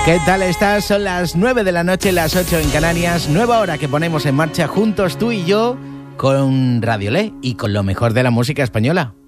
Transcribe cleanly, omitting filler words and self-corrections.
¿Qué tal estás? Son las 9 de la noche, las 8 en Canarias. Nueva hora que ponemos en marcha juntos tú y yo con Radio Le y con lo mejor de la música española.